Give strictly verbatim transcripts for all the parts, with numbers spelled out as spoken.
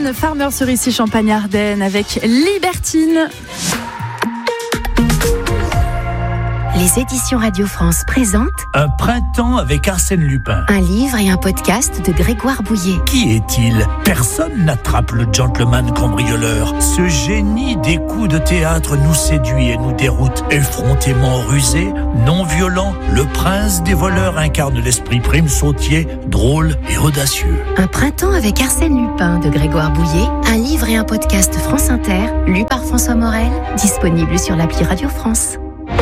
Mylène Farmer sur ici Champagne-Ardenne avec Libertine. Les éditions Radio France présentent Un printemps avec Arsène Lupin. un livre et un podcast de Grégoire Bouillet. Qui est-il ? Personne n'attrape le gentleman cambrioleur. Ce génie des coups de théâtre nous séduit et nous déroute. Effrontément rusé, non violent, le prince des voleurs incarne l'esprit prime sautier, drôle et audacieux. Un printemps avec Arsène Lupin de Grégoire Bouillet, un livre et un podcast France Inter, lu par François Morel, disponible sur l'appli Radio France.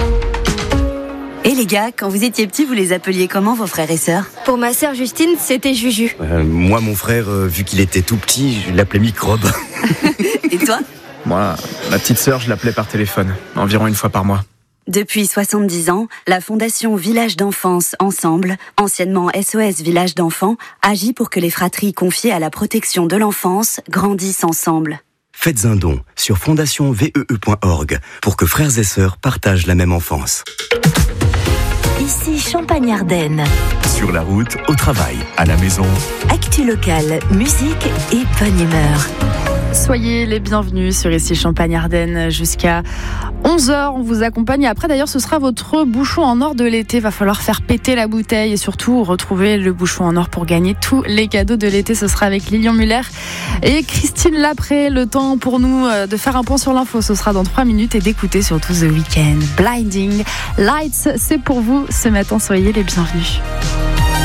Et les gars, quand vous étiez petits, vous les appeliez comment vos frères et sœurs ? Pour ma sœur Justine, c'était Juju. Euh, moi, mon frère, euh, vu qu'il était tout petit, je l'appelais Microbe. Et toi ? Moi, ma petite sœur, je l'appelais par téléphone, environ une fois par mois. Depuis soixante-dix ans, la Fondation Village d'Enfance Ensemble, anciennement S O S Village d'Enfants, agit pour que les fratries confiées à la protection de l'enfance grandissent ensemble. Faites un don sur fondation v e e point org pour que frères et sœurs partagent la même enfance. Ici Champagne-Ardenne. Sur la route, au travail, à la maison. Actu locale, musique et bonne humeur. Soyez les bienvenus sur ici Champagne-Ardenne jusqu'à onze heures. On vous accompagne. Après, d'ailleurs, ce sera votre bouchon en or de l'été. Va falloir faire péter la bouteille et surtout retrouver le bouchon en or pour gagner tous les cadeaux de l'été. Ce sera avec Lilian Muller et Christine Lapré. Le temps pour nous de faire un point sur l'info. Ce sera dans trois minutes et d'écouter surtout The Weeknd. Blinding Lights, c'est pour vous ce matin. Soyez les bienvenus.